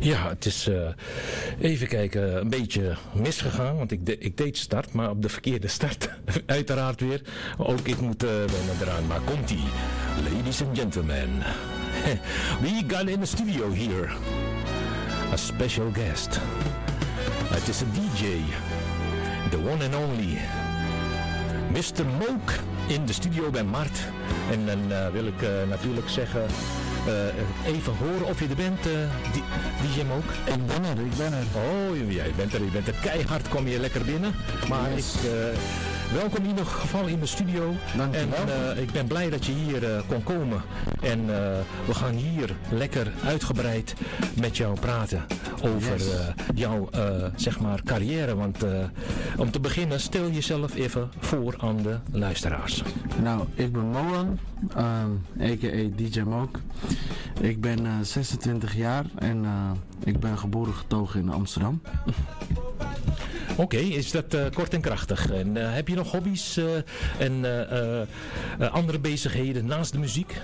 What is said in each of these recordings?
Ja, het is even kijken, een beetje misgegaan, want ik deed start, maar op de verkeerde start uiteraard weer. Ook ik moet wennen eraan, maar komt-ie. Ladies and gentlemen, we got in the studio here a special guest. Het is een DJ, the one and only, Mr. Moke in de studio bij Mart. En dan wil ik natuurlijk zeggen, even horen of je er bent, DJ Moke. Ik ben er. Oh, jij bent er. Keihard kom je lekker binnen. Maar yes. Welkom in ieder geval in de studio. Dankjewel. En ik ben blij dat je hier kon komen. En we gaan hier lekker uitgebreid met jou praten over jouw zeg maar carrière. Want om te beginnen, stel jezelf even voor aan de luisteraars. Nou, ik ben Moan, a.k.a. DJ Moke. Ik ben 26 jaar en ik ben geboren getogen in Amsterdam. Oké, is dat kort en krachtig. En heb je nog hobby's en andere bezigheden naast de muziek?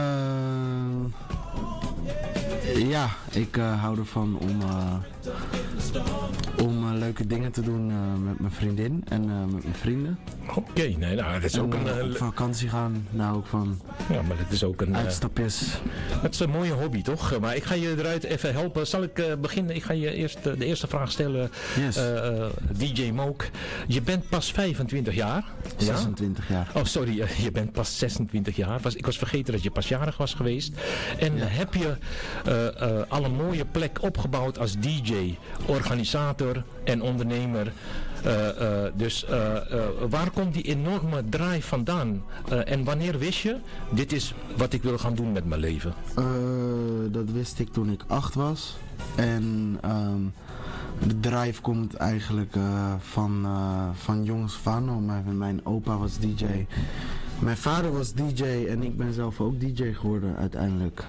Ja, ik hou ervan om leuke dingen te doen met mijn vriendin en met mijn vrienden. Oké, nee, nou, dat is ook een... op vakantie gaan, nou ook van ja, maar dat is ook een... uitstapjes. Dat is een mooie hobby, toch? Maar ik ga je eruit even helpen. Zal ik beginnen? Ik ga je eerst de eerste vraag stellen. Yes. DJ Moke, je bent pas 25 jaar. 26 jaar. Oh, sorry, je bent pas 26 jaar. Ik was vergeten dat je pasjarig was geweest. En heb je al een mooie plek opgebouwd als DJ, organisator en ondernemer. Dus waar komt die enorme drive vandaan? En wanneer wist je, dit is wat ik wil gaan doen met mijn leven? Dat wist ik toen ik 8 was. En de drive komt eigenlijk van jongs af aan. Mijn opa was DJ. Mijn vader was DJ en ik ben zelf ook DJ geworden uiteindelijk.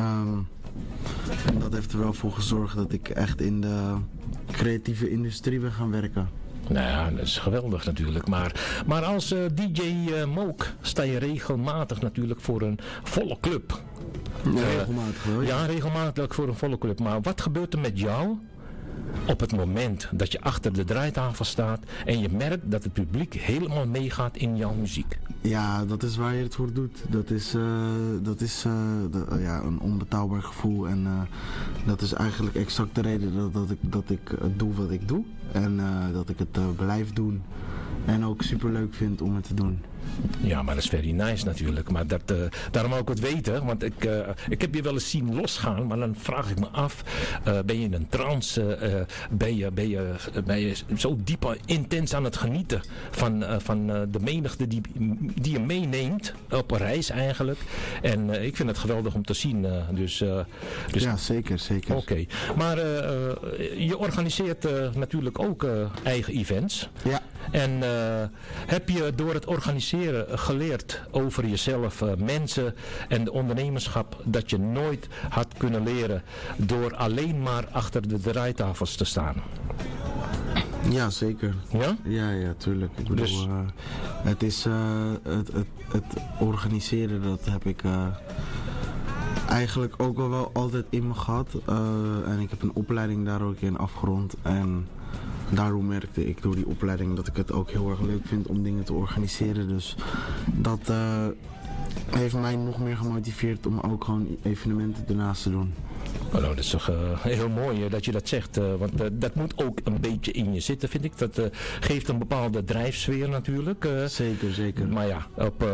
En dat heeft er wel voor gezorgd dat ik echt in de creatieve industrie ben gaan werken. Nou ja, dat is geweldig natuurlijk. Maar als DJ Moke sta je regelmatig natuurlijk voor een volle club. Regelmatig wel. Ja, regelmatig voor een volle club. Maar wat gebeurt er met jou op het moment dat je achter de draaitafel staat en je merkt dat het publiek helemaal meegaat in jouw muziek? Ja, dat is waar je het voor doet. Dat is een onbetaalbaar gevoel. En dat is eigenlijk exact de reden dat ik doe wat ik doe. En dat ik het blijf doen. En ook super leuk vind om het te doen. Ja, maar dat is very nice natuurlijk. Maar daarom wou ik het weten. Want ik heb je wel eens zien losgaan. Maar dan vraag ik me af. Ben je in een trance? Ben je zo diep intens aan het genieten van de menigte die je meeneemt. Op een reis eigenlijk. En ik vind het geweldig om te zien. Dus ja, zeker. Oké. Maar je organiseert natuurlijk ook eigen events. Ja. En heb je door het organiseren geleerd over jezelf, mensen en de ondernemerschap dat je nooit had kunnen leren door alleen maar achter de draaitafels te staan? Ja, zeker. Ja? Ja, tuurlijk. Ik bedoel, dus... het is het organiseren, dat heb ik eigenlijk ook wel altijd in me gehad. En ik heb een opleiding daar ook in afgerond. En daarom merkte ik door die opleiding dat ik het ook heel erg leuk vind om dingen te organiseren. Dus dat heeft mij nog meer gemotiveerd om ook gewoon evenementen ernaast te doen. Nou, dat is toch heel mooi dat je dat zegt. Want dat moet ook een beetje in je zitten, vind ik. Dat geeft een bepaalde drijfsfeer natuurlijk. Zeker. Maar ja,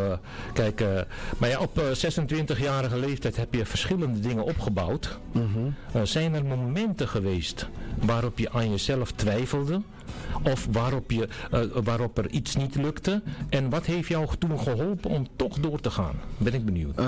op 26-jarige leeftijd heb je verschillende dingen opgebouwd. Mm-hmm. Zijn er momenten geweest waarop je aan jezelf twijfelde? Of waarop er iets niet lukte? En wat heeft jou toen geholpen om toch door te gaan? Ben ik benieuwd.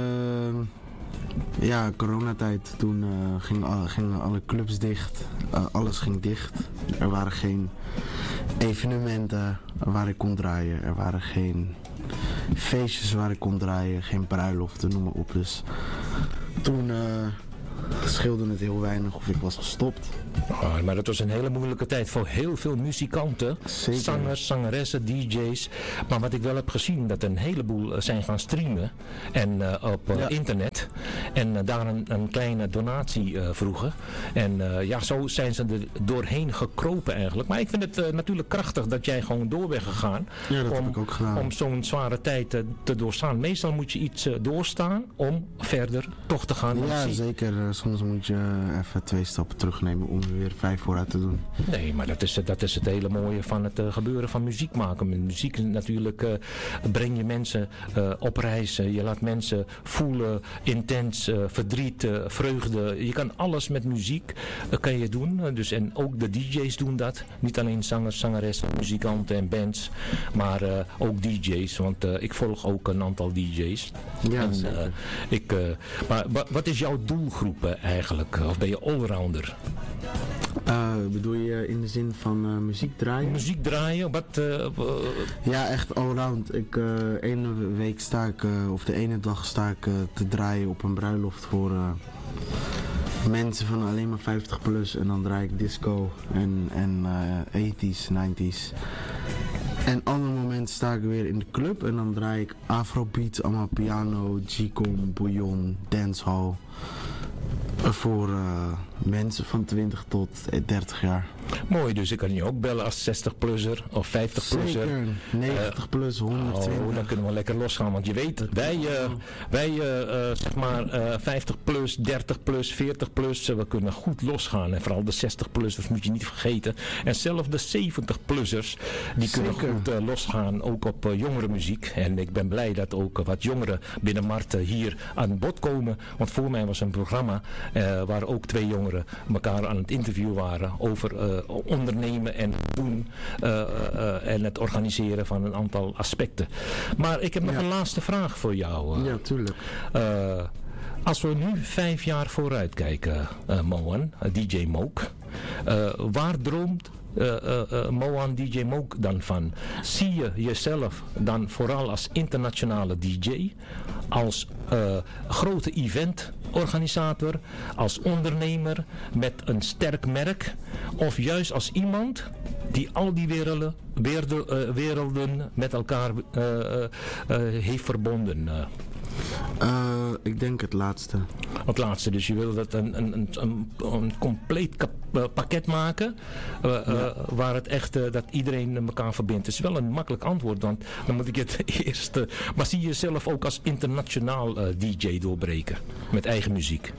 Ja, coronatijd. Toen gingen alle clubs dicht. Alles ging dicht. Er waren geen evenementen waar ik kon draaien. Er waren geen feestjes waar ik kon draaien. Geen bruiloften, noem maar op. Dus toen scheelde het heel weinig of ik was gestopt. Oh, maar dat was een hele moeilijke tijd voor heel veel muzikanten. Zeker. Zangers, zangeressen, DJ's. Maar wat ik wel heb gezien, dat een heleboel zijn gaan streamen. En op internet. En daar een kleine donatie vroegen. En zo zijn ze er doorheen gekropen eigenlijk. Maar ik vind het natuurlijk krachtig dat jij gewoon door bent gegaan. Ja, dat heb ik ook gedaan. Om zo'n zware tijd te doorstaan. Meestal moet je iets doorstaan om verder toch te gaan. Ja, zeker. Soms moet je even 2 stappen terugnemen om er weer 5 vooruit te doen. Nee, maar dat is het hele mooie van het gebeuren van muziek maken. Met muziek natuurlijk breng je mensen op reis. Je laat mensen voelen, intens, verdriet, vreugde. Je kan alles met muziek kan je doen. Dus, en ook de DJ's doen dat. Niet alleen zangers, zangeressen, muzikanten en bands. Maar ook DJ's. Want ik volg ook een aantal DJ's. Ja, en, zeker. Maar wat is jouw doelgroep eigenlijk? Of ben je allrounder? Bedoel je in de zin van muziek draaien? Muziek draaien? Ja, echt allround. Ene week sta ik, of de ene dag sta ik te draaien op een bruiloft voor mensen van alleen maar 50 plus. En dan draai ik disco en 80s, 90s. En andere momenten sta ik weer in de club en dan draai ik afrobeats, allemaal piano, G-com, bouillon, dancehall. Voor mensen van 20 tot 30 jaar. Mooi, dus ik kan je ook bellen als 60-plusser of 50-plusser. Zeker, 90 plus, 120. Oh, dan kunnen we lekker losgaan, want je weet, wij zeg maar 50 plus, 30 plus, 40 plus, we kunnen goed losgaan. En vooral de 60-plussers moet je niet vergeten. En zelfs de 70-plussers, die kunnen goed losgaan, ook op jongere muziek. En ik ben blij dat ook wat jongeren binnen Mart hier aan bod komen. Want voor mij was een programma waar ook 2 jongeren elkaar aan het interview waren over ondernemen en doen en het organiseren van een aantal aspecten. Maar ik heb nog een laatste vraag voor jou. Ja, tuurlijk. Als we nu 5 jaar vooruit kijken, Moan, DJ Moke, waar droomt Moan DJ Moke dan van? Zie je jezelf dan vooral als internationale DJ, als grote eventorganisator, als ondernemer met een sterk merk, of juist als iemand die al die werelden met elkaar heeft verbonden? Ik denk het laatste. Het laatste, dus je wil dat een compleet pakket maken waar het echt dat iedereen elkaar verbindt. Het is wel een makkelijk antwoord, want dan moet ik het eerst... maar zie je jezelf ook als internationaal DJ doorbreken met eigen muziek?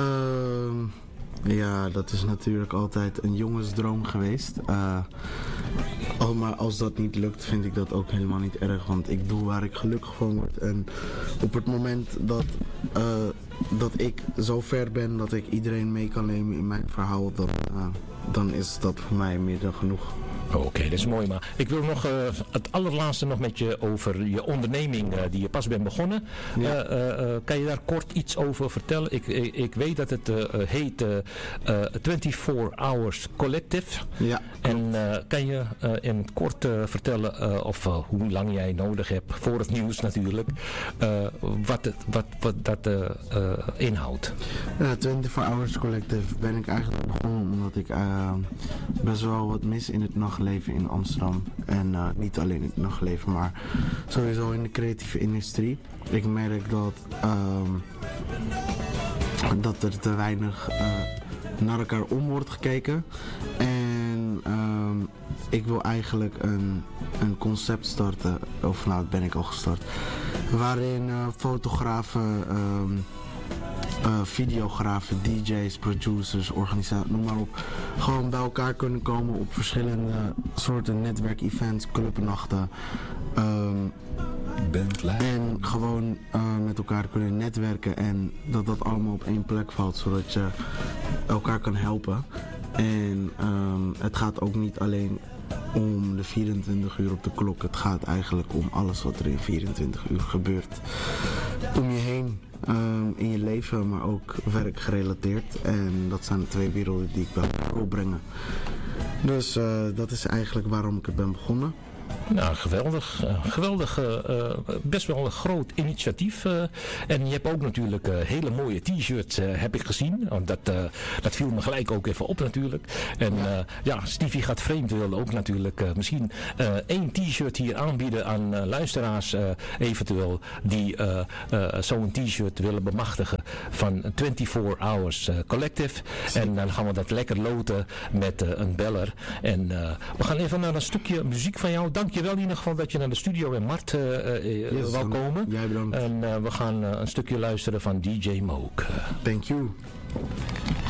Ja, dat is natuurlijk altijd een jongensdroom geweest. Maar als dat niet lukt, vind ik dat ook helemaal niet erg. Want ik doe waar ik gelukkig van word. En op het moment dat ik zo ver ben dat ik iedereen mee kan nemen in mijn verhaal, dan is dat voor mij meer dan genoeg. Oké, dat is mooi. Maar ik wil nog het allerlaatste nog met je over je onderneming die je pas bent begonnen. Ja. Kan je daar kort iets over vertellen? Ik weet dat het heet 24 Hours Collective. Ja. En kan je in het kort vertellen of hoe lang jij nodig hebt voor het nieuws natuurlijk, wat dat inhoudt? 24 Hours Collective ben ik eigenlijk begonnen omdat ik best wel wat mis in het nachtleven in Amsterdam. En niet alleen in het nachtleven, maar sowieso in de creatieve industrie. Ik merk dat er te weinig naar elkaar om wordt gekeken. En ik wil eigenlijk een concept starten, of nou, dat ben ik al gestart, waarin fotografen, videografen, DJ's, producers, organisatoren, noem maar op, gewoon bij elkaar kunnen komen op verschillende soorten netwerkevents, clubnachten. En gewoon met elkaar kunnen netwerken en dat allemaal op één plek valt, zodat je elkaar kan helpen. En het gaat ook niet alleen om de 24 uur op de klok. Het gaat eigenlijk om alles wat er in 24 uur gebeurt om je heen. In je leven, maar ook werkgerelateerd. En dat zijn de 2 werelden die ik bij elkaar wil brengen. Dus dat is eigenlijk waarom ik het ben begonnen. Nou, geweldig. Geweldig, best wel een groot initiatief. En je hebt ook natuurlijk hele mooie t-shirts, heb ik gezien. Want dat viel me gelijk ook even op natuurlijk. En Stevie gaat vreemd wilde ook natuurlijk misschien 1 t-shirt hier aanbieden aan luisteraars eventueel die zo'n t-shirt willen bemachtigen van 24 Hours Collective. En dan gaan we dat lekker loten met een beller. En we gaan even naar een stukje muziek van jou. Dank je wel in ieder geval dat je naar de studio in Mart wou komen. Jij bedankt. En we gaan een stukje luisteren van DJ Mook. Thank you.